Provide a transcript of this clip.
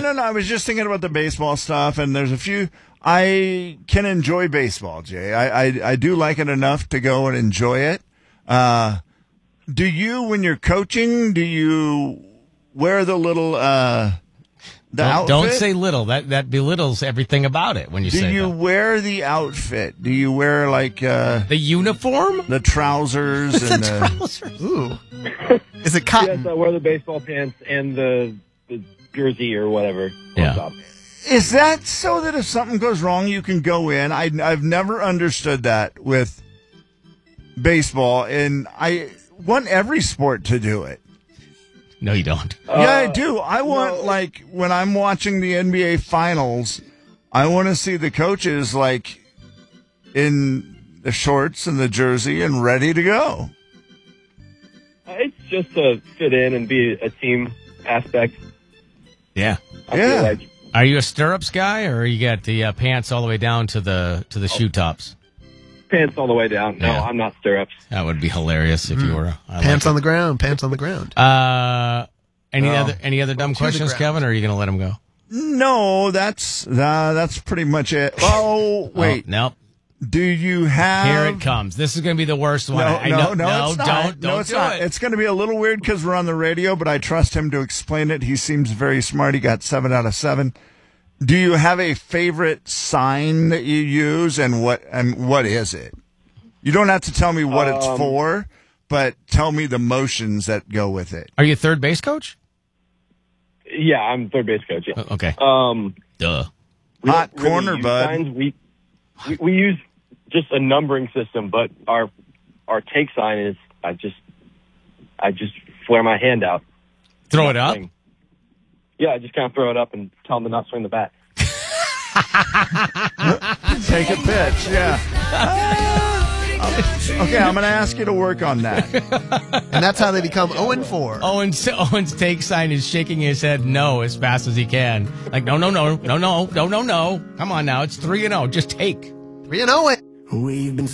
no. I was just thinking about the baseball stuff, and there's a few. I can enjoy baseball, Jay. I do like it enough to go and enjoy it. Do you, when you're coaching, do you wear the little outfit? Don't say little. That belittles everything about it when you say that. Do you wear the outfit? Do you wear like the uniform, the trousers, and the trousers? Ooh, is it cotton? Yes, I wear the baseball pants and the jersey or whatever. Yeah. Is that so that if something goes wrong, you can go in? I've never understood that with baseball, and I want every sport to do it. No, you don't. Yeah, I do. I want, like, when I'm watching the NBA Finals, I want to see the coaches, like, in the shorts and the jersey and ready to go. It's just to fit in and be a team aspect. Yeah. I feel like. Are you a stirrups guy, or you got the pants all the way down to the shoe tops? Pants all the way down. No, Yeah. I'm not stirrups. That would be hilarious if you were. Pants on the ground. Pants on the ground. Any other dumb questions, Kevin, or are you going to let him go? No, that's pretty much it. Oh, wait. Oh, nope. Do you have... Here it comes. This is going to be the worst one. No, it's not. Don't it's do not. it. It's going to be a little weird because we're on the radio, but I trust him to explain it. He seems very smart. He got 7 out of 7. Do you have a favorite sign that you use, and what is it? You don't have to tell me what it's for, but tell me the motions that go with it. Are you a third base coach? Yeah, I'm third base coach. Yeah. Okay. Duh. Hot corner, bud. Signs, we use just a numbering system, but our take sign is I just flare my hand out. Throw it up? Yeah, I just kind of throw it up and tell them to not swing the bat. Take a pitch, yeah. Okay, I'm going to ask you to work on that. And that's how they become 0-4. Owen's take sign is shaking his head no as fast as he can. Like, no. Come on now, it's 3-0. Just take. 3-0. We've been